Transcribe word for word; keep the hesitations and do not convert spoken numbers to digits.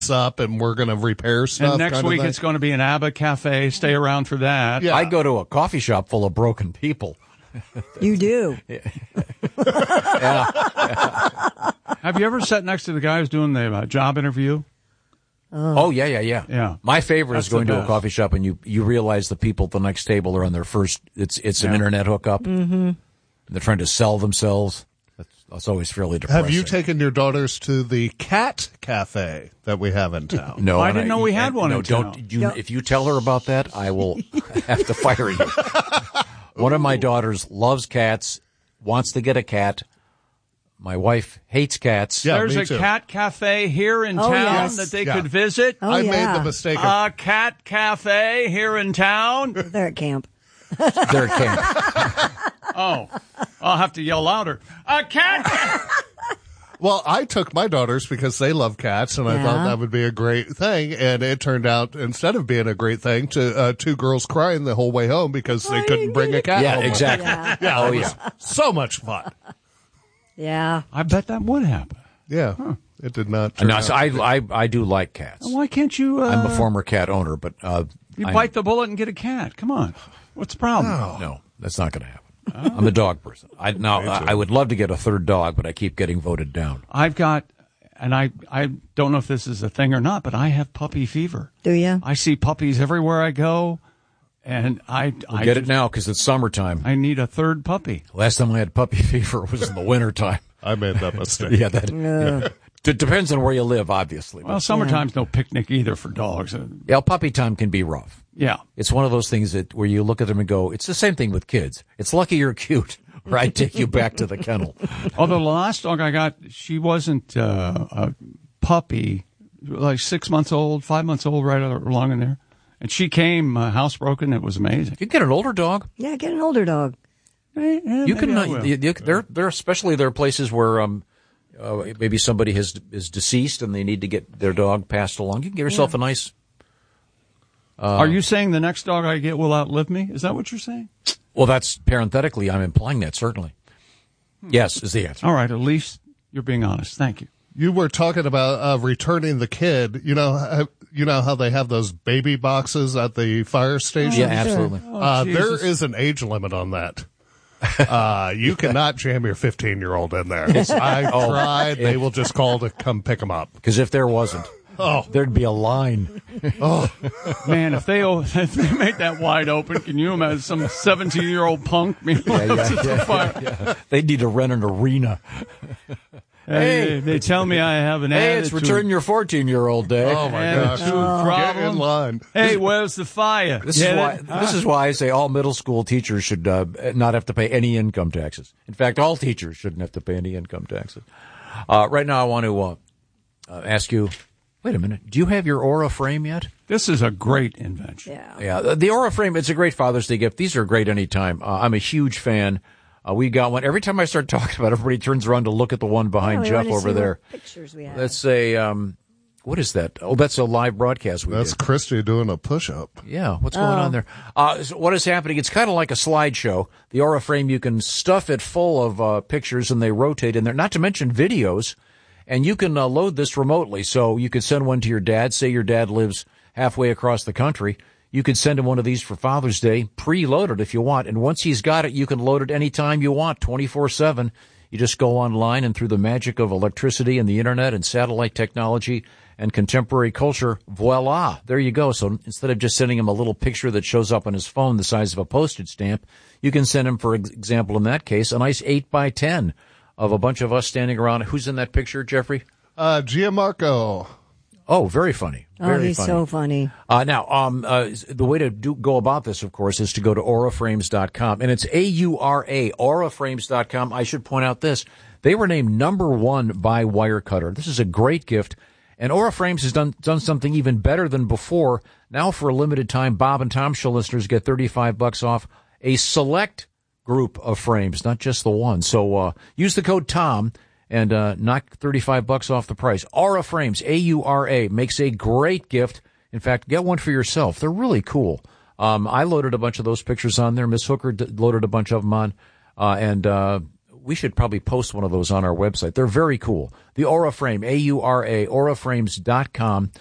up and we're going to repair stuff. And next week it's going to be an ABBA cafe. Stay around for that. Yeah. I go to a coffee shop full of broken people. You do. yeah. yeah. Have you ever sat next to the guy who's doing the uh, job interview? Oh. oh, yeah, yeah, yeah. Yeah. My favorite That's is going to best. a coffee shop and you, you realize the people at the next table are on their first, it's it's yeah. an internet hookup. Mm-hmm. And they're trying to sell themselves. That's, that's always fairly depressing. Have you taken your daughters to the cat cafe that we have in town? No. I didn't know we had one no, in don't, town. You, Don't. If you tell her about that, I will have to fire you. One of my daughters loves cats, wants to get a cat. My wife hates cats. Yeah, There's me a too. cat cafe here in Oh, town yes. that they Yeah. could visit. Oh, I yeah. made the mistake of A cat cafe here in town. They're at camp. They're at camp. Oh, I'll have to yell louder. A cat. Well, I took my daughters because they love cats, and I Yeah. thought that would be a great thing. And it turned out, instead of being a great thing, to uh, two girls crying the whole way home because they I couldn't didn't bring get a it. cat Yeah, home. exactly. Yeah. Yeah, Oh, it was yeah. so much fun. Yeah. I bet that would happen. Yeah, it did not. Turn No, out so I, I, I do like cats. Why can't you? Uh, I'm a former cat owner, but uh, You I'm- bite the bullet and get a cat. Come on. What's the problem? No, that's not going to happen. I'm a dog person. I now I, I would love to get a third dog, but I keep getting voted down. I've got, and I, I don't know if this is a thing or not, but I have puppy fever. Do you? I see puppies everywhere I go, and I, We'll I get it just- now because it's summertime. I need a third puppy. Last time I had puppy fever was in the wintertime. I made that mistake. Yeah, that yeah. It depends on where you live, obviously. Well, summertime's no picnic either for dogs. Uh, Yeah, puppy time can be rough. Yeah. It's one of those things that where you look at them and go, it's the same thing with kids. It's lucky you're cute, or I'd take you back to the kennel. Although the last dog I got, she wasn't uh, a puppy, like six months old, five months old, right along in there. And she came uh, housebroken. It was amazing. You get an older dog. Yeah, get an older dog. Eh, eh, You can. maybe I Uh, will. you, you, there, there, especially there are places where um, uh, maybe somebody has is deceased and they need to get their dog passed along. You can get yourself a nice. Uh, Are you saying the next dog I get will outlive me? Is that what you're saying? Well, that's parenthetically. I'm implying that certainly. Yes, is the answer. All right. At least you're being honest. Thank you. You were talking about uh, returning the kid. You know, uh, you know how they have those baby boxes at the fire station. Yeah, absolutely. Uh, there Jesus. is an age limit on that. Uh, you cannot jam your fifteen-year-old in there. I tried. They will just call to come pick them up. Because if there wasn't, Oh, there'd be a line. Man, if they if they made that wide open, can you imagine some seventeen-year-old punk? Yeah, yeah, yeah, yeah. They need to rent an arena. Hey, they tell me I have an Hey, it's attitude. return your fourteen-year-old day. oh my Attitude gosh! Get in problem. line. Hey, where's the fire? This Get is why. it? This is why I say all middle school teachers should uh, not have to pay any income taxes. In fact, all teachers shouldn't have to pay any income taxes. Uh, right now, I want to uh, uh, ask you. Wait a minute. Do you have your Aura frame yet? This is a great invention. Yeah. Yeah, the Aura frame. It's a great Father's Day gift. These are great anytime. Uh, I'm a huge fan. Uh, we got one. Every time I start talking about it, everybody turns around to look at the one behind Oh, we Jeff wanna over see there. what pictures we have. That's a um, what is that? Oh, that's a live broadcast we That's did. Christy doing a push-up. Yeah, what's going on there? Uh, so what is happening? It's kind of like a slideshow. The Aura frame, you can stuff it full of uh, pictures, and they rotate in there. Not to mention videos, and you can uh, load this remotely. So you could send one to your dad. Say your dad lives halfway across the country. You could send him one of these for Father's Day, preloaded if you want. And once he's got it, you can load it anytime you want, twenty-four seven. You just go online, and through the magic of electricity and the internet and satellite technology and contemporary culture, voila, there you go. So instead of just sending him a little picture that shows up on his phone the size of a postage stamp, you can send him, for example, in that case, a nice eight by ten of a bunch of us standing around. Who's in that picture, Jeffrey? Uh, Gianmarco. Oh, very funny. Very oh, he's funny. so funny. Uh, now, um, uh, the way to do, go about this, of course, is to go to aura frames dot com. And it's A U R A, aura frames dot com. I should point out this. They were named number one by Wirecutter. This is a great gift. And Aura Frames has done, done something even better than before. Now, for a limited time, Bob and Tom Show listeners get thirty-five bucks off a select group of frames, not just the one. So, uh, use the code TOM and, uh, knock thirty-five bucks off the price. Aura Frames, A U R A, makes a great gift. In fact, get one for yourself. They're really cool. Um, I loaded a bunch of those pictures on there. Miss Hooker d- loaded a bunch of them on. Uh, and, uh, we should probably post one of those on our website. They're very cool. The Aura Frame, A U R A, aura frames dot com.